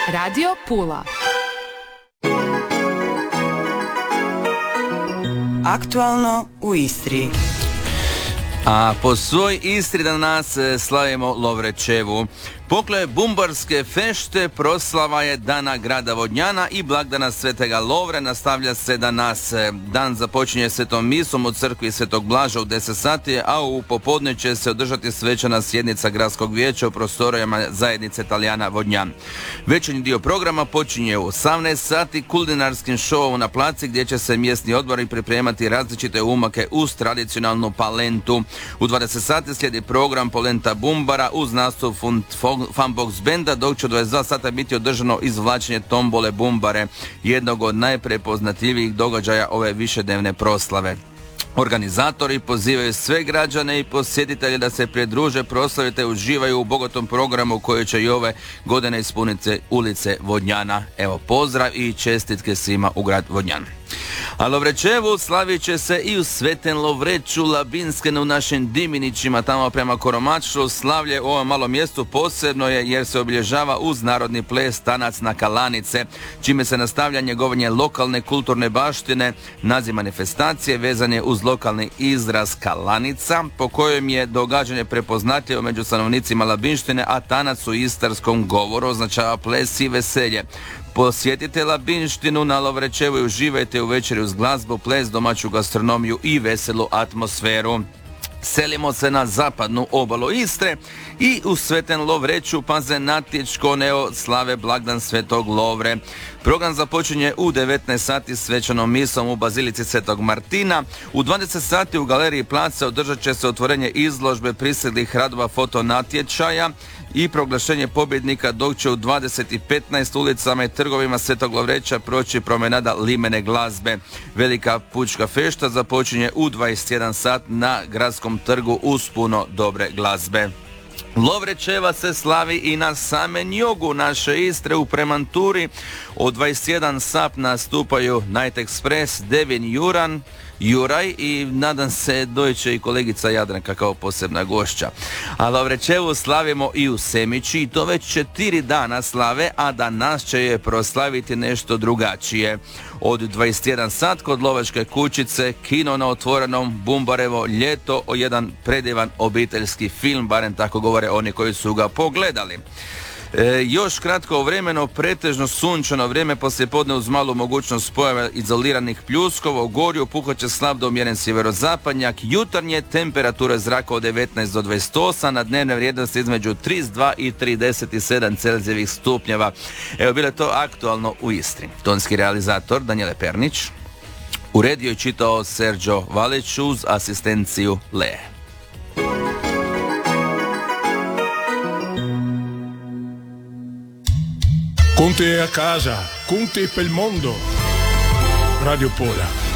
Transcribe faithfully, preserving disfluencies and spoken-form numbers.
Radio Pula. Aktualno u Istri. A po svoj Istri danas slavimo Lovrečevu. Pokraj bumbarske fešte proslava je Dana grada Vodnjana i blagdana Svetega Lovre. Nastavlja se danas. Dan započinje svetom misom u crkvi Svetog Blaža u deset sati, a u popodne će se održati svečana sjednica gradskog vijeća u prostorijama zajednice Talijana Vodnjan. Večernji dio programa počinje u osamnaest sati kulinarskim šovom na placi gdje će se mjesni odbori pripremati različite umake uz tradicionalnu palentu. U dvadeset sati slijedi program polenta bumbara uz nastup Funbox benda, dok će u dvadeset dva sata biti održano izvlačenje tombole bumbare, jednog od najprepoznatljivijih događaja ove višednevne proslave. Organizatori pozivaju sve građane i posjetitelje da se pridruže proslavi te uživaju u bogatom programu koji će i ove godine ispuniti ulice Vodnjana. Evo, pozdrav i čestitke svima u grad Vodnjan. A Lovrečevu slavit će se i u Sveten Lovreću Labinskene u našim Diminićima, tamo prema Koromaču. Slavlje u ovom malom mjestu posebno je jer se obilježava uz narodni ples Tanac na Kalanice, čime se nastavlja njegovanje lokalne kulturne baštine. Naziv manifestacije vezan je uz lokalni izraz Kalanica, po kojem je događanje prepoznatljivo među stanovnicima Labinštine, a tanac u istarskom govoru označava ples i veselje. Posjetite Labinštinu na Lovrečevu i uživajte u večeri uz glazbu, ples, domaću gastronomiju i veselu atmosferu. Selimo se na zapadnu obalu Istre i u Sveten Lovreću paze natječko neo slave blagdan Svetog Lovre. Program započinje u devetnaest sati svečanom misom u Bazilici Svetog Martina. U dvadeset sati u Galeriji Placa održat će se otvorenje izložbe priseglih radova fotonatječaja i proglašenje pobjednika, dok će u dvadeset i petnaest ulicama i trgovima Svetog Lovreća proći promenada limene glazbe. Velika pučka fešta započinje u dvadeset jedan sat na gradskom trgu uz puno dobre glazbe. Lovrečeva se slavi i na Samen jogu naše Istre u Premanturi. Od dvadeset jedan sat nastupaju Night Express, Devin Juran, Juraj i nadam se doće i kolegica Jadranka kao posebna gošća. A Lovrečevu slavimo i u Semići i to već četiri dana slave, a danas će je proslaviti nešto drugačije. Od dvadeset jedan sat kod Lovačke kućice, kino na otvorenom, Bumbarevo ljeto, o jedan predivan obiteljski film, barem tako govore oni koji su ga pogledali. E, još kratko vremeno, pretežno sunčano vrijeme poslijepodne uz malu mogućnost pojave izoliranih pljuskova. U Gorju puhat će slab do umjeren sjeverozapadnjak. Jutarnje temperature zraka od devetnaest do dvadeset osam, na dnevne vrijednosti između trideset dva i trideset sedam Celzijevih stupnjeva. Evo, bilo je to aktualno u Istri. Tonski realizator Danijele Pernić, uredio i čitao Sergio Valić uz asistenciju Lee. Con te a casa, con te pel mondo. Radio Pola.